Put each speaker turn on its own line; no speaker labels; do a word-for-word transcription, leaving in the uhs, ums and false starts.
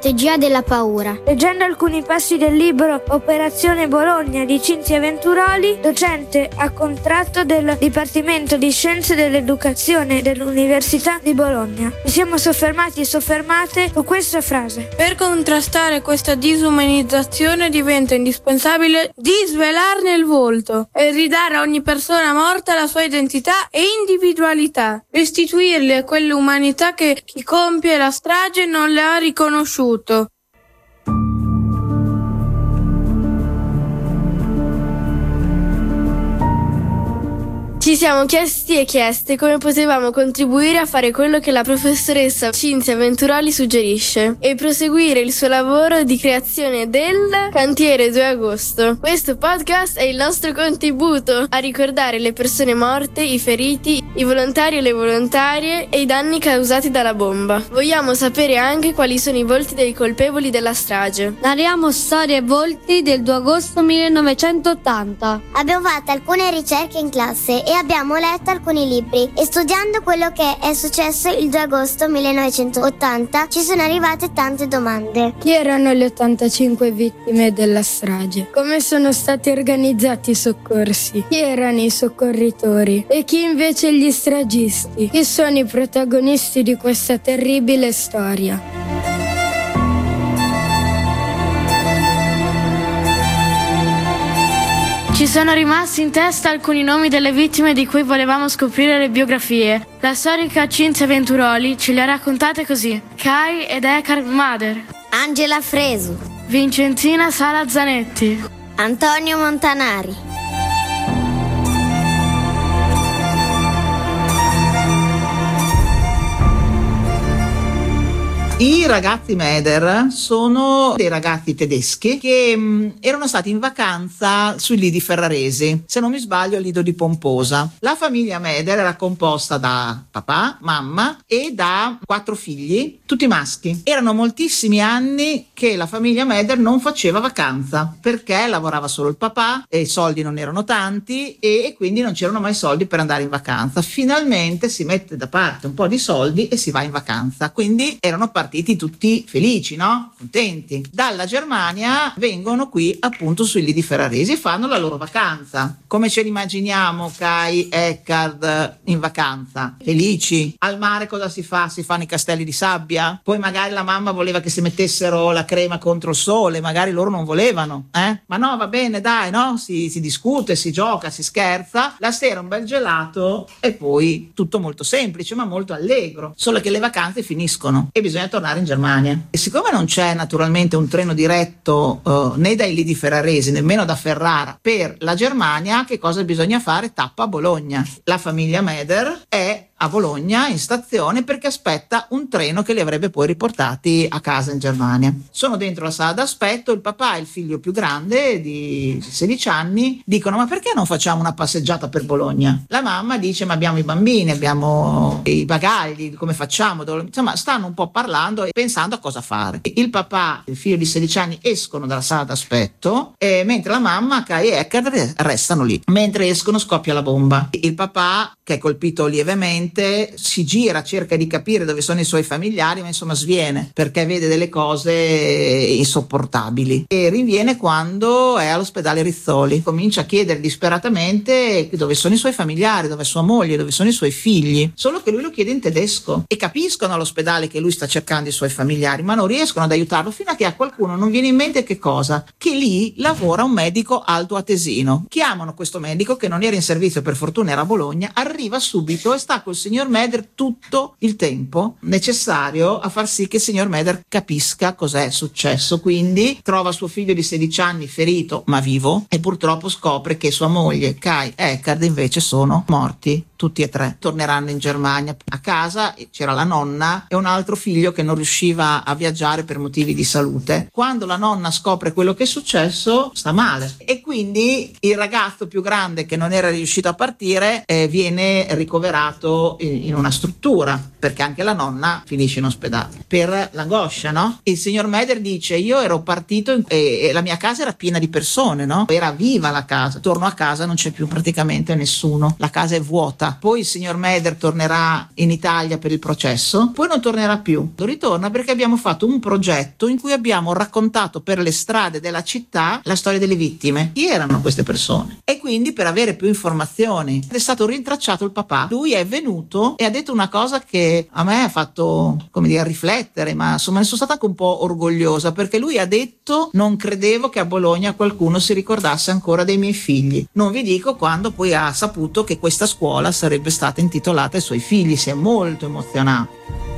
Strategia della paura.
Leggendo alcuni passi del libro Operazione Bologna di Cinzia Venturoli, docente a contratto del Dipartimento di Scienze dell'Educazione dell'Università di Bologna, ci siamo soffermati e soffermate su questa frase.
Per contrastare questa disumanizzazione diventa indispensabile disvelarne il volto e ridare a ogni persona morta la sua identità e individualità, restituirle a quell'umanità che chi compie la strage non le ha riconosciuto.
Ci siamo chiesti e chieste come potevamo contribuire a fare quello che la professoressa Cinzia Venturoli suggerisce e proseguire il suo lavoro di creazione del Cantiere due agosto. Questo podcast è il nostro contributo a ricordare le persone morte, i feriti, i volontari e le volontarie e i danni causati dalla bomba. Vogliamo sapere anche quali sono i volti dei colpevoli della strage.
Narriamo storie e volti del due agosto millenovecentottanta.
Abbiamo fatto alcune ricerche in classe e abbiamo letto alcuni libri e studiando quello che è successo il due agosto millenovecentottanta ci sono arrivate tante domande.
Chi erano le ottantacinque vittime della strage? Come sono stati organizzati i soccorsi? Chi erano i soccorritori? E chi invece gli stragisti? Chi sono i protagonisti di questa terribile storia?
Ci sono rimasti in testa alcuni nomi delle vittime di cui volevamo scoprire le biografie. La storica Cinzia Venturoli ce le ha raccontate così: Kai ed Eckhard Mader,
Angela Fresu,
Vincenzina Sala Zanetti,
Antonio Montanari.
I ragazzi Mader sono dei ragazzi tedeschi che mh, erano stati in vacanza sui lidi ferraresi, se non mi sbaglio al lido di Pomposa. La famiglia Mader era composta da papà, mamma e da quattro figli, tutti maschi. Erano moltissimi anni che la famiglia Mader non faceva vacanza perché lavorava solo il papà e i soldi non erano tanti e, e quindi non c'erano mai soldi per andare in vacanza. Finalmente si mette da parte un po' di soldi e si va in vacanza, quindi erano partiti tutti felici, no? Contenti. Dalla Germania vengono qui appunto sui lidi ferraresi e fanno la loro vacanza. Come ce li immaginiamo Kai, Eckhard in vacanza? Felici. Al mare cosa si fa? Si fanno i castelli di sabbia. Poi magari la mamma voleva che si mettessero la crema contro il sole, magari loro non volevano, eh? Ma no, va bene, dai, no? Si, si discute, si gioca, si scherza. La sera un bel gelato e poi tutto molto semplice ma molto allegro. Solo che le vacanze finiscono e bisogna tornare in Germania. E siccome non c'è naturalmente un treno diretto uh, né dai lidi ferraresi nemmeno da Ferrara per la Germania, che cosa bisogna fare? Tappa a Bologna. La famiglia Mader è a Bologna in stazione perché aspetta un treno che li avrebbe poi riportati a casa in Germania. Sono dentro la sala d'aspetto, il papà e il figlio più grande di sedici anni dicono: ma perché non facciamo una passeggiata per Bologna? La mamma dice: ma abbiamo i bambini, abbiamo i bagagli, come facciamo? Insomma, stanno un po' parlando e pensando a cosa fare. Il papà e il figlio di sedici anni escono dalla sala d'aspetto e mentre la mamma, Kai e Eckhard restano lì. Mentre escono scoppia la bomba. Il papà, che è colpito lievemente, si gira, cerca di capire dove sono i suoi familiari, ma insomma sviene perché vede delle cose insopportabili e rinviene quando è all'ospedale Rizzoli. Comincia a chiedere disperatamente dove sono i suoi familiari, dove è sua moglie, dove sono i suoi figli, solo che lui lo chiede in tedesco e capiscono all'ospedale che lui sta cercando i suoi familiari ma non riescono ad aiutarlo fino a che a qualcuno non viene in mente che cosa? Che lì lavora un medico altoatesino. Chiamano questo medico che non era in servizio, per fortuna era a Bologna, arriva subito e sta col signor Mader tutto il tempo necessario a far sì che il signor Mader capisca cos'è successo. Quindi trova suo figlio di sedici anni ferito ma vivo e purtroppo scopre che sua moglie Kai e Eckhard invece sono morti tutti e tre. Torneranno in Germania. A casa c'era la nonna e un altro figlio che non riusciva a viaggiare per motivi di salute. Quando la nonna scopre quello che è successo sta male e quindi il ragazzo più grande che non era riuscito a partire eh, viene ricoverato messo in, in una struttura, perché anche la nonna finisce in ospedale per l'angoscia, no? Il signor Meder dice: io ero partito in, e, e la mia casa era piena di persone, no? Era viva la casa, torno a casa non c'è più praticamente nessuno, la casa è vuota. Poi il signor Meder tornerà in Italia per il processo, poi non tornerà più, ritorna perché abbiamo fatto un progetto in cui abbiamo raccontato per le strade della città la storia delle vittime, chi erano queste persone, e quindi per avere più informazioni è stato rintracciato il papà. Lui è venuto e ha detto una cosa che a me ha fatto, come dire, riflettere, ma insomma ne sono stata anche un po' orgogliosa, perché lui ha detto: non credevo che a Bologna qualcuno si ricordasse ancora dei miei figli. Non vi dico quando poi ha saputo che questa scuola sarebbe stata intitolata ai suoi figli, si è molto emozionato.